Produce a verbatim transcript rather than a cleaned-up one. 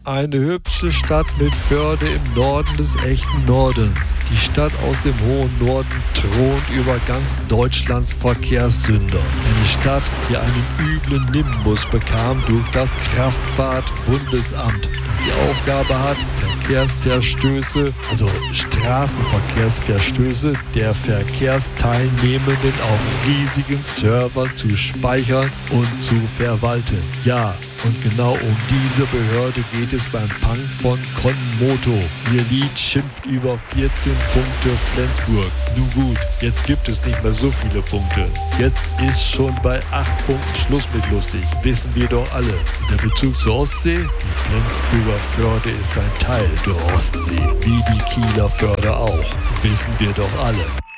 Eine hübsche Stadt mit Förde im Norden des echten Nordens. Die Stadt aus dem hohen Norden thront über ganz Deutschlands Verkehrssünder. Eine Stadt, die einen üblen Nimbus bekam durch das Kraftfahrtbundesamt, das die Aufgabe hat, Verkehrsverstöße, also Straßenverkehrsverstöße der Verkehrsteilnehmenden auf riesigen Servern zu speichern und zu verwalten. Ja, und genau um diese Behörde geht es beim Punk von Konmoto. Ihr Lied schimpft über vierzehn Punkte Flensburg. Nun gut, jetzt gibt es nicht mehr so viele Punkte. Jetzt ist schon bei acht Punkten Schluss mit lustig. Wissen wir doch alle. Und der Bezug zur Ostsee? Die Flensburger Förde ist ein Teil der Ostsee. Wie die Kieler Förde auch. Wissen wir doch alle.